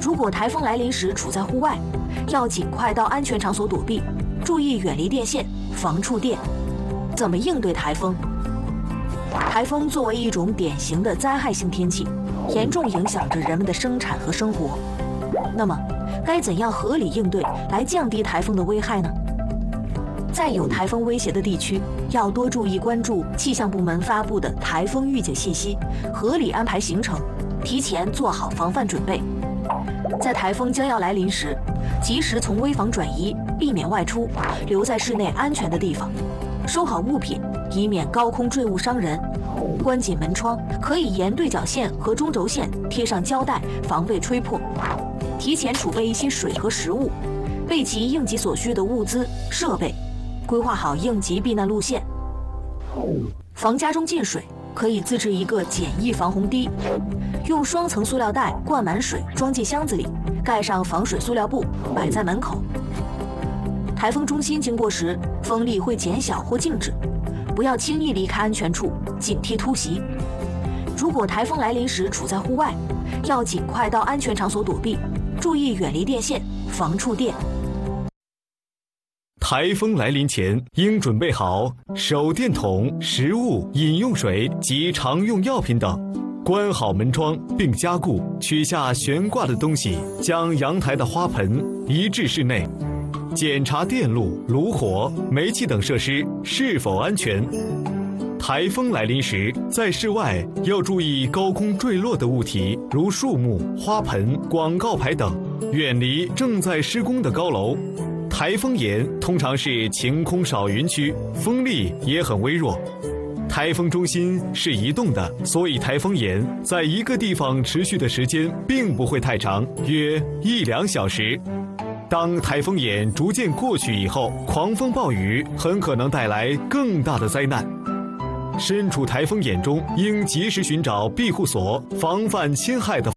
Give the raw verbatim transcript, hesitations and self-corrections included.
如果台风来临时处在户外，要尽快到安全场所躲避，注意远离电线，防触电。怎么应对台风？台风作为一种典型的灾害性天气，严重影响着人们的生产和生活。那么，该怎样合理应对来降低台风的危害呢？在有台风威胁的地区，要多注意关注气象部门发布的台风预警信息，合理安排行程，提前做好防范准备。在台风将要来临时，及时从危房转移，避免外出，留在室内安全的地方，收好物品，以免高空坠物伤人。关紧门窗，可以沿对角线和中轴线贴上胶带，防备吹破。提前储备一些水和食物，备齐应急所需的物资设备，规划好应急避难路线。防家中进水，可以自制一个简易防洪堤，用双层塑料袋灌满水，装进箱子里，盖上防水塑料布，摆在门口。台风中心经过时，风力会减小或静止，不要轻易离开安全处，警惕突袭。如果台风来临时处在户外，要尽快到安全场所躲避，注意远离电线，防触电。 台风来临前，应准备好手电筒、食物、饮用水及常用药品等，关好门窗并加固，取下悬挂的东西，将阳台的花盆移至室内，检查电路、炉火、煤气等设施是否安全。台风来临时，在室外要注意高空坠落的物体，如树木、花盆、广告牌等，远离正在施工的高楼。台风眼通常是晴空少云区，风力也很微弱。台风中心是移动的，所以台风眼在一个地方持续的时间并不会太长，约一两小时。当台风眼逐渐过去以后，狂风暴雨很可能带来更大的灾难。身处台风眼中，应及时寻找庇护所，防范侵害的